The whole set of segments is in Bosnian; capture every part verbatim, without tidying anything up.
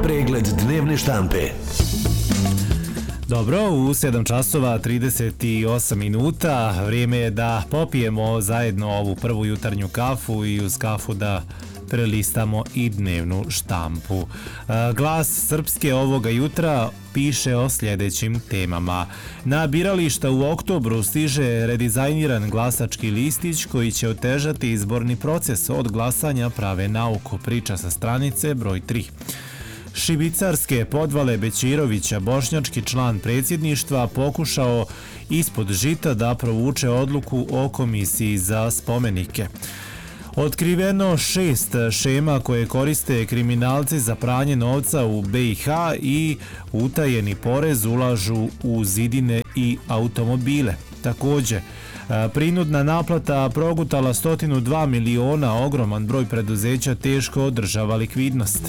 Pregled dnevne štampe. Dobro, u sedam časova trideset osam minuta vrijeme je da popijemo zajedno ovu prvu jutarnju kafu i uz kafu da prelistamo i dnevnu štampu. Glas Srpske ovoga jutra piše o sljedećim temama. Na birališta u oktobru stiže redizajniran glasački listić koji će otežati izborni proces. Od glasanja prave nauku, priča sa stranice broj tri. Šibicarske podvale Bećirovića, bošnjački član predsjedništva, pokušao ispod žita da provuče odluku o komisiji za spomenike. Otkriveno šest šema koje koriste kriminalci za pranje novca u B i H i utajeni porez ulažu u zidine i automobile. Također, prinudna naplata progutala sto dva miliona, ogroman broj preduzeća teško održava likvidnost.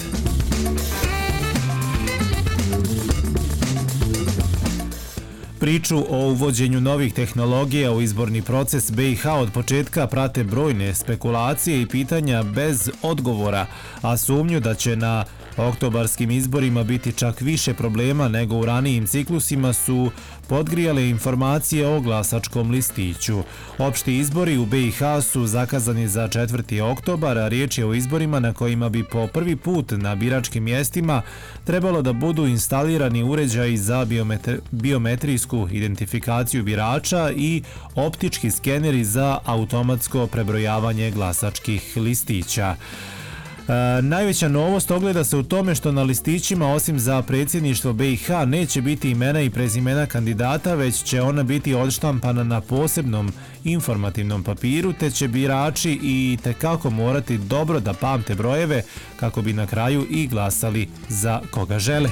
Priču o uvođenju novih tehnologija u izborni proces B i H od početka prate brojne spekulacije i pitanja bez odgovora, a sumnju da će na oktobarskim izborima biti čak više problema nego u ranijim ciklusima su podgrijale informacije o glasačkom listiću. Opšti izbori u B i H su zakazani za četvrti oktobar, a riječ je o izborima na kojima bi po prvi put na biračkim mjestima trebalo da budu instalirani uređaji za biometri, biometrijsku identifikaciju birača i optički skeneri za automatsko prebrojavanje glasačkih listića. E, najveća novost ogleda se u tome što na listićima osim za predsjedništvo B i H neće biti imena i prezimena kandidata, već će ona biti odštampana na posebnom informativnom papiru, te će birači i tekako morati dobro da pamte brojeve kako bi na kraju i glasali za koga žele.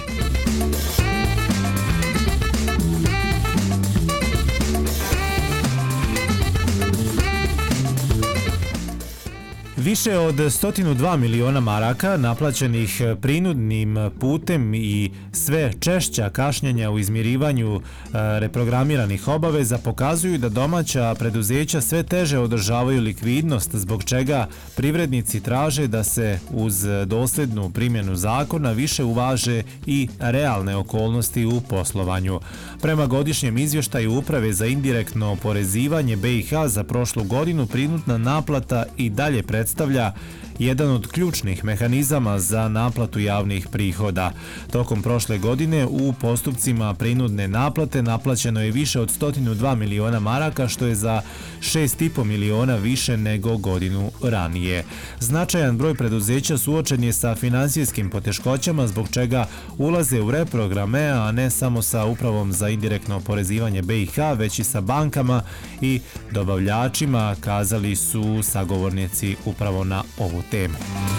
Više od sto dva miliona maraka naplaćenih prinudnim putem i sve češća kašnjenja u izmirivanju reprogramiranih obaveza pokazuju da domaća preduzeća sve teže održavaju likvidnost, zbog čega privrednici traže da se uz dosljednu primjenu zakona više uvaže i realne okolnosti u poslovanju. Prema godišnjem izvještaju Uprave za indirektno oporezivanje B i H za prošlu godinu, prinudna naplata i dalje predstavlja predstavlja jedan od ključnih mehanizama za naplatu javnih prihoda. Tokom prošle godine u postupcima prinudne naplate naplaćeno je više od sto dva miliona maraka, što je za šest i po miliona više nego godinu ranije. Značajan broj preduzeća suočen je sa finansijskim poteškoćama, zbog čega ulaze u reprograme, a ne samo sa Upravom za indirektno oporezivanje B i H, već i sa bankama i dobavljačima, kazali su sagovornici upravo na ovu temu.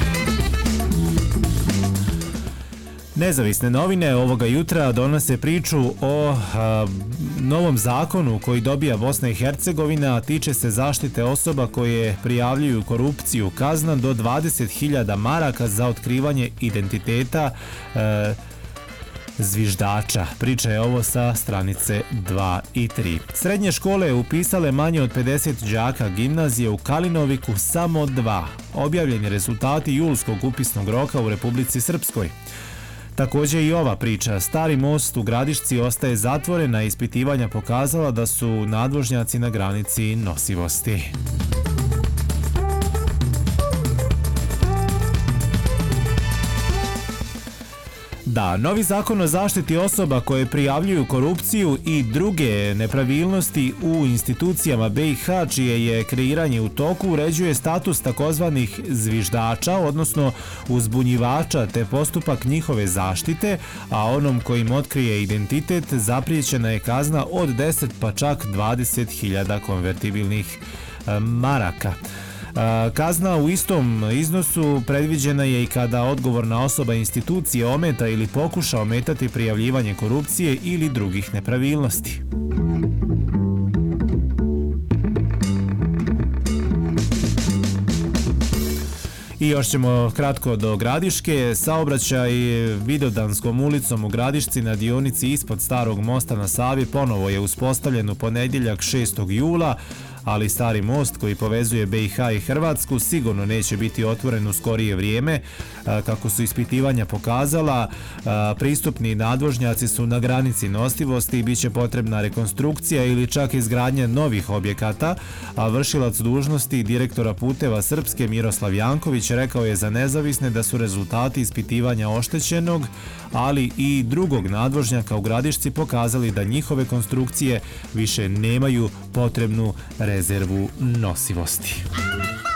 Nezavisne novine ovoga jutra donose priču o a, novom zakonu koji dobija Bosna i Hercegovina, a tiče se zaštite osoba koje prijavljuju korupciju. Kazna do dvadeset hiljada maraka za otkrivanje identiteta a, zviždača. Priča je ovo sa stranice dva i tri. Srednje škole upisale manje od pedeset đaka, gimnazije u Kalinoviku samo dva. Objavljeni rezultati julskog upisnog roka u Republici Srpskoj. Također i ova priča. Stari most u Gradišci ostaje zatvoren, a ispitivanja pokazala da su nadvožnjaci na granici nosivosti. Da, novi zakon o zaštiti osoba koje prijavljuju korupciju i druge nepravilnosti u institucijama B i H, čije je kreiranje u toku, uređuje status takozvanih zviždača, odnosno uzbunjivača, te postupak njihove zaštite, a onom kojim otkrije identitet zapriječena je kazna od deset pa čak dvadeset hiljada konvertibilnih maraka. Kazna u istom iznosu predviđena je i kada odgovorna osoba institucije ometa ili pokuša ometati prijavljivanje korupcije ili drugih nepravilnosti. I još ćemo kratko do Gradiške. Saobraćaj Vidovdanskom ulicom u Gradišci na dionici ispod Starog mosta na Savi ponovo je uspostavljen u ponedjeljak šestog jula, ali stari most koji povezuje B i H i Hrvatsku sigurno neće biti otvoren u skorije vrijeme. Kako su ispitivanja pokazala, pristupni nadvožnjaci su na granici nosivosti i bit će potrebna rekonstrukcija ili čak izgradnja novih objekata, a vršilac dužnosti direktora puteva Srpske Miroslav Janković rekao je za Nezavisne da su rezultati ispitivanja oštećenog, ali i drugog nadvožnjaka u Gradišci pokazali da njihove konstrukcije više nemaju potrebnu rezervu nosivosti.